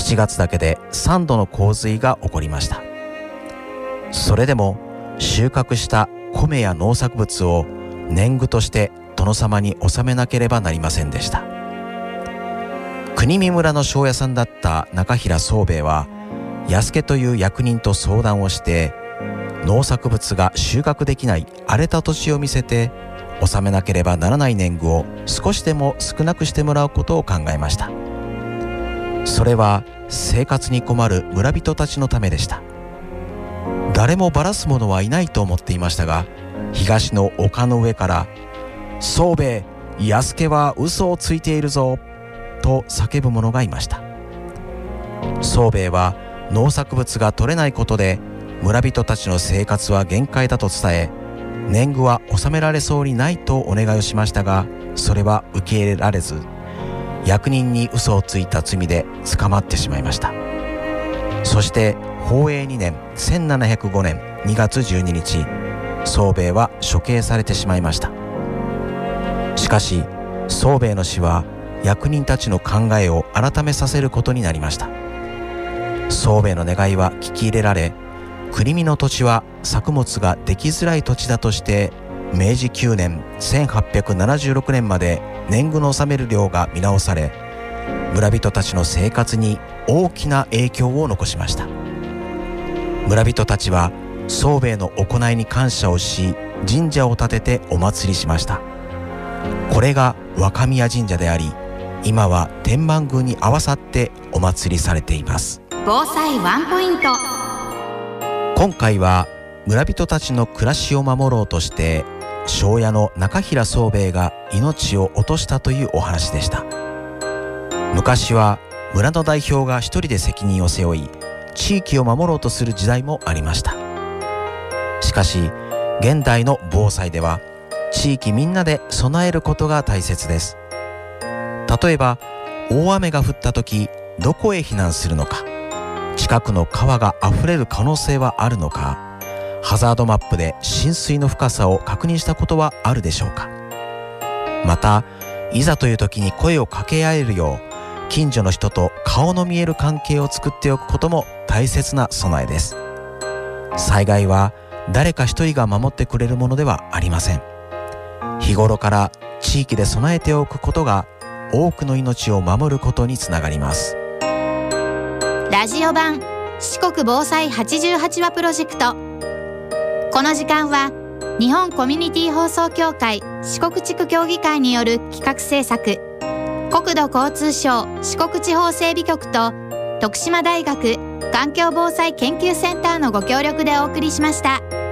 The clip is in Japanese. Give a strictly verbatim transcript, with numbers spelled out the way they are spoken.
しちがつだけでさんどの洪水が起こりました。それでも収穫した米や農作物を年貢として殿様に納めなければなりませんでした。国見村の庄屋さんだった中平宗兵衛は安家という役人と相談をして、農作物が収穫できない荒れた土地を見せて納めなければならない年貢を少しでも少なくしてもらうことを考えました。それは生活に困る村人たちのためでした。誰もばらす者はいないと思っていましたが、東の丘の上から「宗兵衛、安家は嘘をついているぞ」と叫ぶ者がいました。宗兵衛は農作物が取れないことで村人たちの生活は限界だと伝え、年貢は納められそうにないとお願いをしましたが、それは受け入れられず、役人に嘘をついた罪で捕まってしまいました。そして宝永にねんせんななひゃくごねんにがつじゅうににち、宗兵衛は処刑されてしまいました。しかし宗兵衛の死は役人たちの考えを改めさせることになりました。宗兵衛の願いは聞き入れられ、国見の土地は作物ができづらい土地だとして、めいじきゅうねんせんはっぴゃくななじゅうろくねんまで年貢の納める量が見直され、村人たちの生活に大きな影響を残しました。村人たちは宗兵衛の行いに感謝をし、神社を建ててお祭りしました。これが若宮神社であり、今は天満宮に合わさってお祭りされています。 防災ワンポイント。 今回は村人たちの暮らしを守ろうとして庄屋の中平宗兵衛が命を落としたというお話でした。昔は村の代表が一人で責任を背負い、地域を守ろうとする時代もありました。しかし現代の防災では地域みんなで備えることが大切です。例えば大雨が降った時、どこへ避難するのか、近くの川があふれる可能性はあるのか、ハザードマップで浸水の深さを確認したことはあるでしょうか。またいざという時に声を掛け合えるよう、近所の人と顔の見える関係を作っておくことも大切な備えです。災害は誰か一人が守ってくれるものではありません。日頃から地域で備えておくことが多くの命を守ることにつながります。 ラジオ版四国防災はちじゅうはちわプロジェクト。この時間は日本コミュニティ放送協会四国地区協議会による企画制作、国土交通省四国地方整備局と徳島大学環境防災研究センターのご協力でお送りしました。